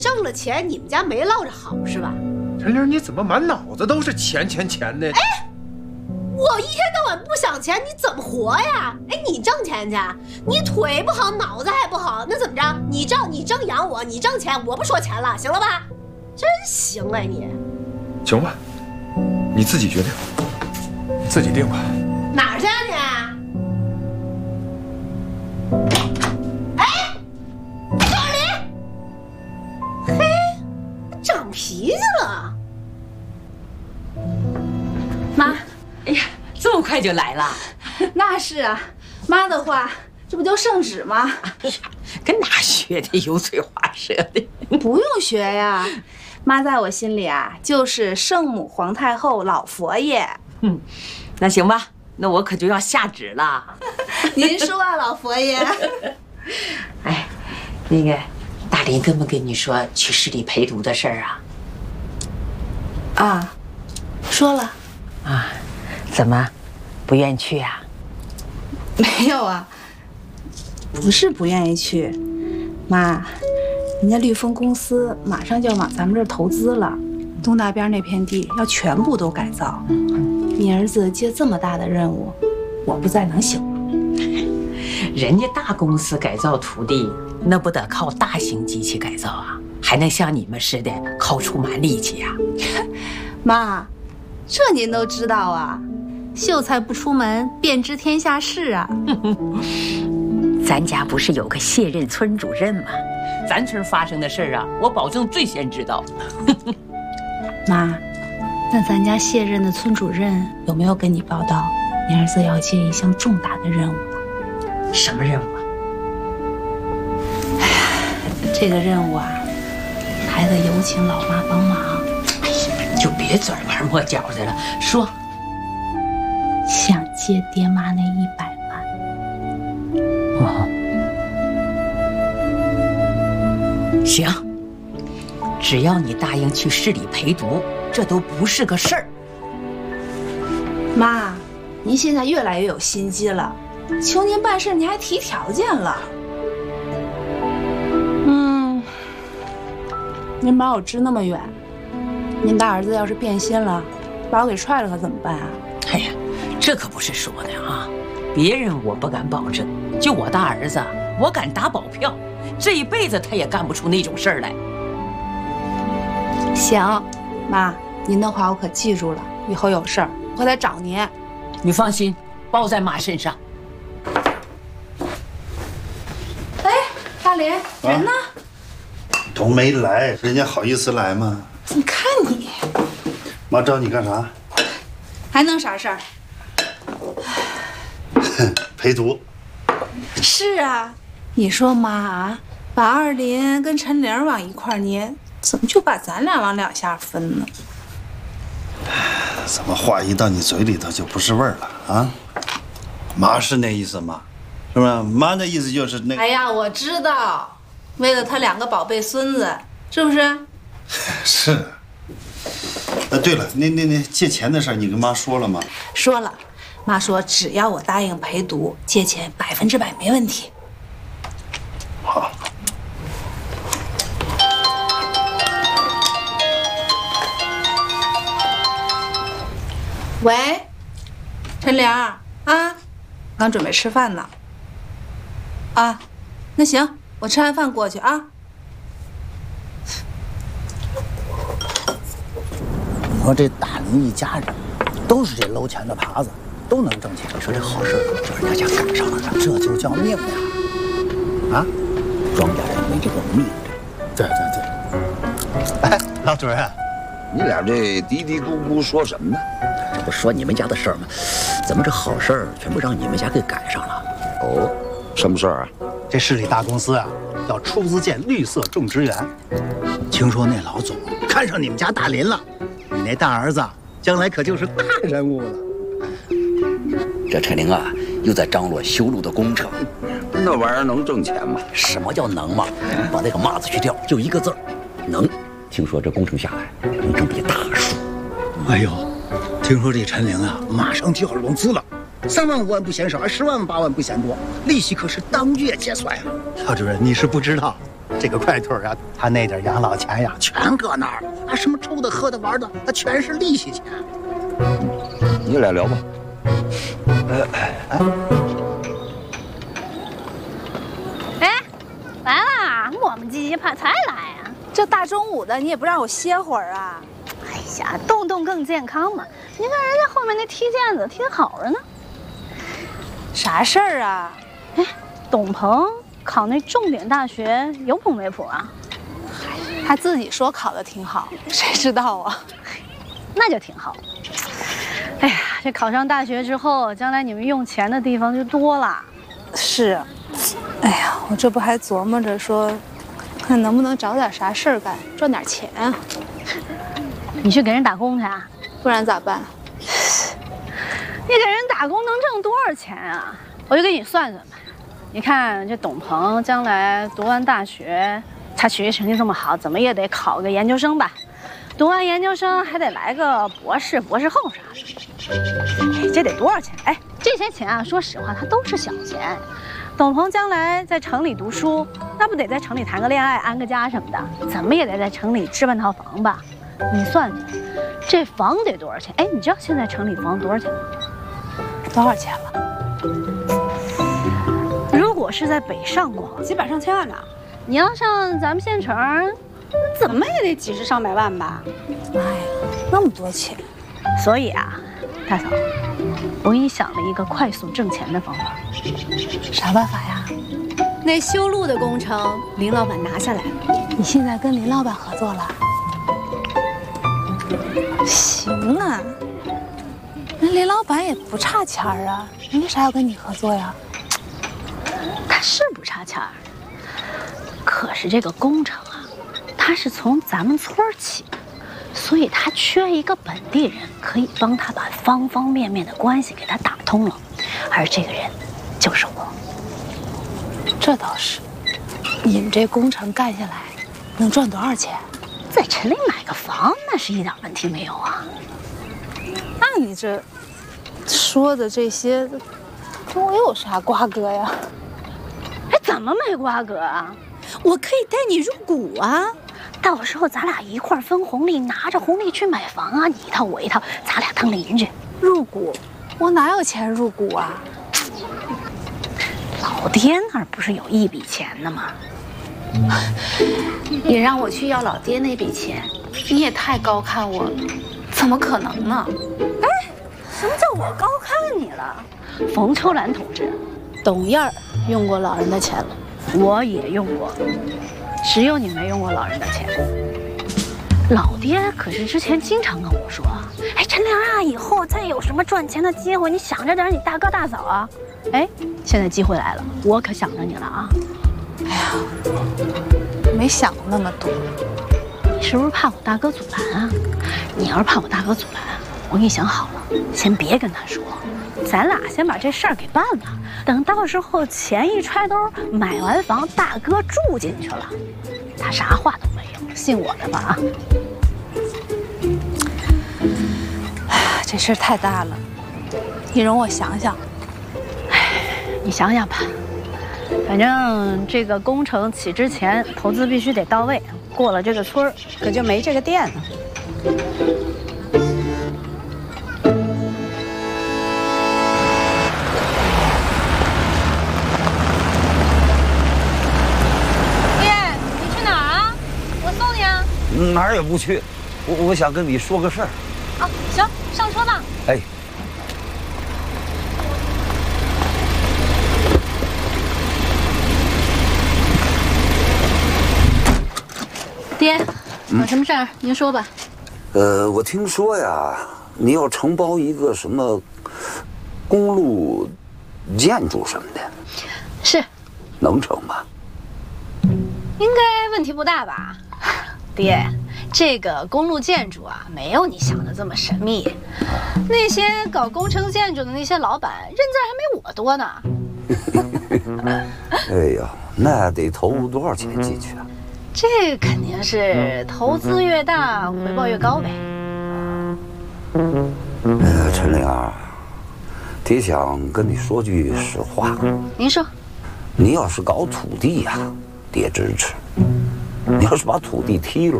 挣了钱，你们家没落着好是吧？ 陈玲，你怎么满脑子都是钱呢？ 哎，我一天到晚不想钱，你怎么活呀？哎，你挣钱去，你腿不好，脑子还不好，那怎么着？你挣养我，你挣钱，我不说钱了，行了吧？真行哎你。 行吧，你自己决定，自己定吧。 哪儿去啊你？哎，赵林，嘿，长脾气了。 妈，哎呀，这么快就来了？ 那是啊，妈的话，这不就圣旨吗？ 哎呀，跟哪学的油嘴滑舌的？ 不用学呀，妈在我心里啊，就是圣母皇太后老佛爷。 那行吧，那我可就要下旨了。 您说啊，老佛爷。 哎，那个大林跟没跟你说去市里陪读的事儿啊？ 啊，说了。 啊，怎么不愿意去呀？ 没有啊，不是不愿意去，妈，人家绿丰公司马上就要往咱们这儿投资了，东大边那片地要全部都改造。你儿子接这么大的任务，我不在能行吗？ 人家大公司改造土地，那不得靠大型机器改造啊？还能像你们似的靠出蛮力气呀？ 妈，这您都知道啊？秀才不出门，便知天下事啊。 咱家不是有个卸任村主任吗？咱村发生的事儿啊，我保证最先知道。 妈，那咱家卸任的村主任有没有跟你报道，你儿子要接一项重大的任务了？ 什么任务啊？ 哎呀，这个任务啊，还得有请老妈帮忙。 哎呀，就别拐弯抹角的了，说。 想接爹妈那100万。 哦，行，只要你答应去市里陪读，这都不是个事儿。 妈，您现在越来越有心机了，求您办事您还提条件了。您把我支那么远，您大儿子要是变心了，把我给踹了可怎么办啊？ 哎呀，这可不是说的啊，别人我不敢保证，就我大儿子，我敢打保票，这一辈子他也干不出那种事儿来。 行，妈，您的话我可记住了，以后有事儿我得找您。 你放心，包在妈身上。 哎，大林，人呢？ 都没来，人家好意思来吗？ 你看你， 妈找你干啥？ 还能啥事儿？ 陪读。 是啊，你说妈啊，把二林跟陈玲往一块捏，怎么就把咱俩往两下分呢？ 怎么话一到你嘴里头就不是味儿了啊？妈是那意思吗？是吧？妈的意思就是那…… 哎呀，我知道，为了他2个宝贝孙子，是不是？ 是。对了，那借钱的事儿，你跟妈说了吗？ 说了，妈说只要我答应陪读，借钱100%没问题。 好。 喂，陈玲啊，刚准备吃饭呢。啊，那行，我吃完饭过去啊。 你说这大林一家人都是这搂钱的耙子，都能挣钱。你说这好事就人家家赶上了，这就叫命呀！啊，庄稼人没这个命。对。哎，老主任， 你俩这嘀嘀咕咕说什么呢？ 这不说你们家的事儿吗？怎么这好事儿全部让你们家给赶上了？ 哦，什么事儿啊？ 这市里大公司啊，要出资建绿色种植园。听说那老总看上你们家大林了，你那大儿子将来可就是大人物了。 这陈玲啊，又在张罗修路的工程， 那玩意儿能挣钱吗？ 什么叫能嘛？把那个码字去掉，就一个字儿，能。听说这工程下来能挣笔大数。 哎呦，听说这陈玲啊，马上就要融资了，3万5万不嫌少，10万8万不嫌多，利息可是当月结算呀。老主任，你是不知道， 这个快腿啊，他那点养老钱呀，全搁那儿，啊，什么抽的、喝的、玩的，那全是利息钱。 你俩聊吧。 来啦，磨磨唧唧怕才来呀。 这大中午的，你也不让我歇会儿啊？ 哎呀，动动更健康嘛。你看人家后面那踢毽子踢得好着呢。 啥事儿啊？ 哎，董鹏考那重点大学有谱没谱啊？ 他自己说考得挺好，谁知道啊？ 那就挺好。哎呀，这考上大学之后，将来你们用钱的地方就多了。 是，哎呀，我这不还琢磨着说，看能不能找点啥事儿干，赚点钱啊。 你去给人打工去啊？ 不然咋办？ 你给人打工能挣多少钱啊？我就给你算算吧。你看这董鹏将来读完大学，他学习成绩这么好，怎么也得考个研究生吧？读完研究生还得来个博士、博士后啥的，这得多少钱？哎，这些钱啊，说实话，它都是小钱。董鹏将来在城里读书，那不得在城里谈个恋爱、安个家什么的，怎么也得在城里置办套房吧？你算算，这房得多少钱？哎，你知道现在城里房多少钱吗？ 多少钱了？ 如果是在北上广， 几百上千万呢。 你要上咱们县城，怎么也得几十上百万吧？ 妈呀，那么多钱！ 所以啊，大嫂，我给你想了一个快速挣钱的方法。 啥办法呀？ 那修路的工程，林老板拿下来了。 你现在跟林老板合作了？行啊，那林老板也不差钱儿啊，为啥要跟你合作呀？ 他是不差钱儿，可是这个工程啊，他是从咱们村儿起的，所以他缺一个本地人，可以帮他把方方面面的关系给他打通了，而这个人就是我。 这倒是，你们这工程干下来能赚多少钱？ 在城里买个房，那是一点问题没有啊。 那你这说的这些，跟我有啥瓜葛呀？ 哎，怎么没瓜葛啊？我可以带你入股啊，到时候咱俩一块儿分红利，拿着红利去买房啊，你一套我一套，咱俩当邻居。 入股？我哪有钱入股啊？ 老爹那儿不是有一笔钱呢吗？ 你让我去要老爹那笔钱，你也太高看我了，怎么可能呢？ 哎，什么叫我高看你了？冯秋兰同志，董燕儿用过老人的钱了，我也用过，只有你没用过老人的钱。老爹可是之前经常跟我说，哎，陈玲啊，以后再有什么赚钱的机会，你想着点你大哥大嫂啊。哎，现在机会来了，我可想着你了啊。 哎呀，没想过那么多。 你是不是怕我大哥阻拦啊？你要是怕我大哥阻拦，我给你想好了，先别跟他说，咱俩先把这事儿给办了。等到时候钱一揣兜，买完房，大哥住进去了，他啥话都没有，信我的吧啊！ 哎呀，这事儿太大了，你容我想想。 你想想吧，反正这个工程起之前，投资必须得到位。过了这个村儿，可就没这个店了。爹，你去哪儿啊？我送你啊。 哪儿也不去，我想跟你说个事儿。 啊，行，上车吧。 哎。 爹，有什么事儿您说吧。 我听说呀，你要承包一个什么公路建筑什么的， 是， 能成吗？ 应该问题不大吧？爹，这个公路建筑啊，没有你想的这么神秘。那些搞工程建筑的那些老板，认字还没我多呢。 哎呀，那得投入多少钱进去啊？ 这肯定是投资越大，回报越高呗。 陈玲儿，爹想跟你说句实话。 您说。 你要是搞土地呀， 爹支持。你要是把土地踢了，